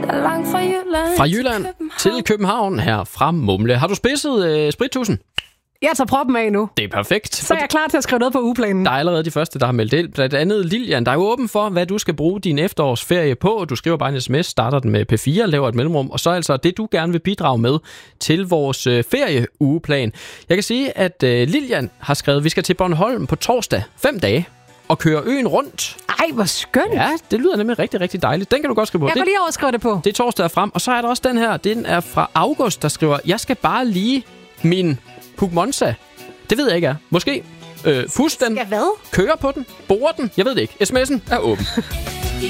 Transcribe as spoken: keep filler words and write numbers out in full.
Langt fra Jylland, Fra Jylland til København her fra Mumle. Har du spidset øh, sprittusen? Jeg tager proppen af nu. Det er perfekt. Så er jeg klar til at skrive noget på ugeplanen. Der er allerede de første, der har meldt ind. Blandt andet Lilian, der er jo åben for, hvad du skal bruge din efterårsferie på. Du skriver bare en sms, starter den med P fire, laver et mellemrum, og så altså det, du gerne vil bidrage med til vores øh, ferieuugeplan. Jeg kan sige, at øh, Lilian har skrevet, at vi skal til Bornholm på torsdag, fem dage, og køre øen rundt. Ej, hvor skønt. Ja, det lyder nemlig rigtig, rigtig dejligt. Den kan du godt skrive på. Jeg kan lige overskrive det på. Det er torsdag frem, og så er der også den her. Den er fra August, der skriver, jeg skal bare lige min Pugmonza. Det ved jeg ikke er. Måske øh, fusk den. Skal hvad? Køre på den. Bore den. Jeg ved det ikke. S M S'en er åben.